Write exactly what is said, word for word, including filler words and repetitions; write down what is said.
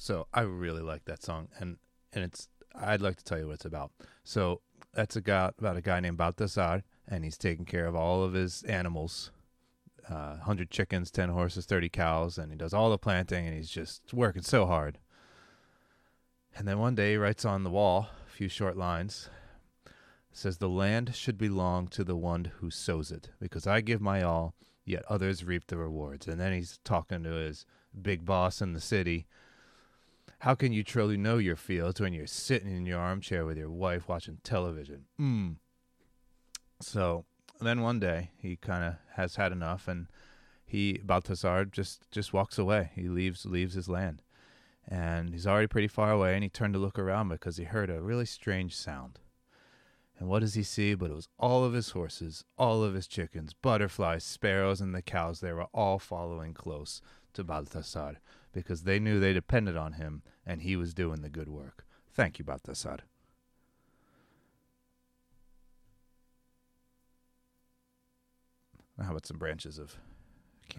So I really like that song, and and it's I'd like to tell you what it's about. So that's a guy, about a guy named Baltasar, and he's taking care of all of his animals, uh, one hundred chickens, ten horses, thirty cows, and he does all the planting, and he's just working so hard. And then one day he writes on the wall a few short lines. It says, "The land should belong to the one who sows it, because I give my all, yet others reap the rewards." And then he's talking to his big boss in the city. How can you truly know your fields when you're sitting in your armchair with your wife watching television? Mm. So then one day he kind of has had enough, and he Baltasar just just walks away. He leaves leaves his land, and he's already pretty far away. And he turned to look around because he heard a really strange sound. And what does he see? But it was all of his horses, all of his chickens, butterflies, sparrows, and the cows. They were all following close to Baltasar because they knew they depended on him, and he was doing the good work. Thank you, Baltasar. How about some branches of